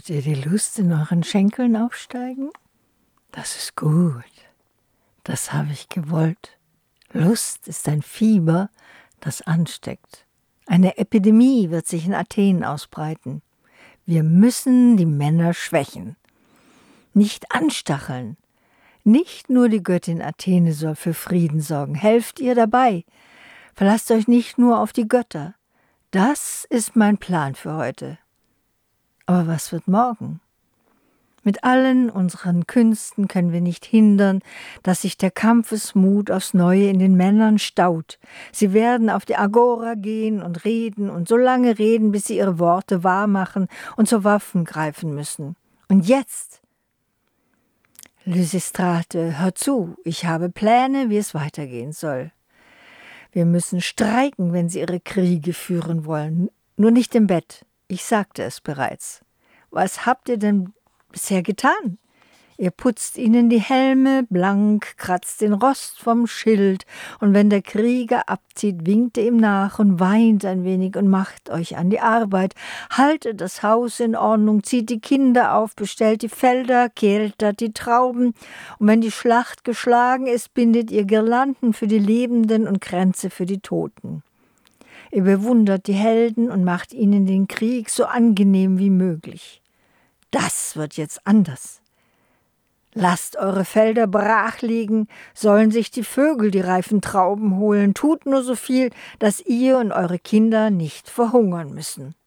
ihr die Lust in euren Schenkeln aufsteigen? Das ist gut. Das habe ich gewollt. Lust ist ein Fieber, das ansteckt. Eine Epidemie wird sich in Athen ausbreiten. Wir müssen die Männer schwächen. Nicht anstacheln. Nicht nur die Göttin Athene soll für Frieden sorgen. Helft ihr dabei. Verlasst euch nicht nur auf die Götter. Das ist mein Plan für heute. Aber was wird morgen? Mit allen unseren Künsten können wir nicht hindern, dass sich der Kampfesmut aufs Neue in den Männern staut. Sie werden auf die Agora gehen und so lange reden, bis sie ihre Worte wahrmachen und zur Waffen greifen müssen. Und jetzt? Lysistrate, hör zu, ich habe Pläne, wie es weitergehen soll. Wir müssen streiken, wenn sie ihre Kriege führen wollen, nur nicht im Bett. Ich sagte es bereits. Was habt ihr denn bisher getan? Ihr putzt ihnen die Helme blank, kratzt den Rost vom Schild, und wenn der Krieger abzieht, winkt ihr ihm nach und weint ein wenig und macht euch an die Arbeit. Haltet das Haus in Ordnung, zieht die Kinder auf, bestellt die Felder, keltert die Trauben, und wenn die Schlacht geschlagen ist, bindet ihr Girlanden für die Lebenden und Kränze für die Toten. Ihr bewundert die Helden und macht ihnen den Krieg so angenehm wie möglich. Das wird jetzt anders. Lasst eure Felder brach liegen, sollen sich die Vögel die reifen Trauben holen, tut nur so viel, dass ihr und eure Kinder nicht verhungern müssen.